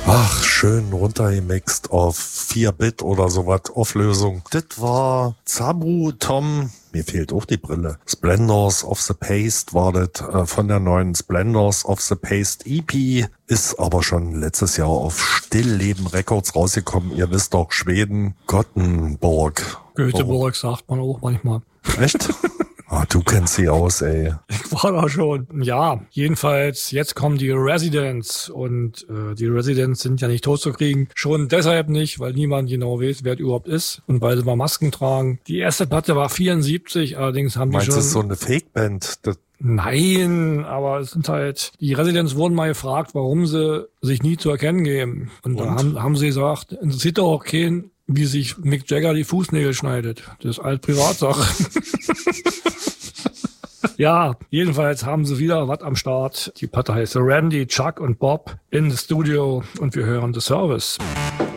Ach, schön runtergemixt auf 4-Bit oder sowas, Auflösung. Das war Zabru Tom, mir fehlt auch die Brille. Splendors of the Paste war das von der neuen Splendors of the Paste EP, ist aber schon letztes Jahr auf Stillleben Records rausgekommen. Ihr wisst doch, Schweden, Gothenburg. Göteborg sagt man auch manchmal. Echt? Ah, du kennst sie aus, ey. Ich war da schon. Ja, jedenfalls, jetzt kommen die Residents und die Residents sind ja nicht totzukriegen. Schon deshalb nicht, weil niemand genau weiß, wer es überhaupt ist und weil sie mal Masken tragen. Die erste Platte war 74, allerdings haben die Meinst schon... du, das ist so eine Fake-Band? Nein, aber es sind halt, die Residents wurden mal gefragt, warum sie sich nie zu erkennen geben. Und da haben sie gesagt, interessiert doch auch keinen, wie sich Mick Jagger die Fußnägel schneidet. Das ist halt Privatsache. Ja, jedenfalls haben sie wieder was am Start. Die Platte heißt Randy, Chuck und Bob in the Studio und wir hören The Service.